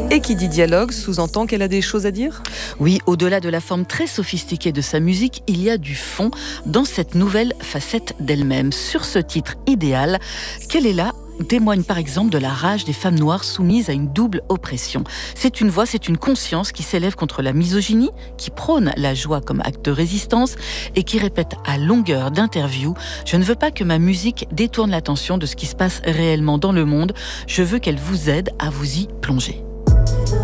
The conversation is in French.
Et qui dit dialogue sous-entend qu'elle a des choses à dire ? Oui, au-delà de la forme très sophistiquée de sa musique, il y a du fond dans cette nouvelle facette d'elle-même. Sur ce titre idéal, qu'elle est là témoigne par exemple de la rage des femmes noires soumises à une double oppression. C'est une voix, c'est une conscience qui s'élève contre la misogynie, qui prône la joie comme acte de résistance et qui répète à longueur d'interviews « Je ne veux pas que ma musique détourne l'attention de ce qui se passe réellement dans le monde, je veux qu'elle vous aide à vous y plonger ».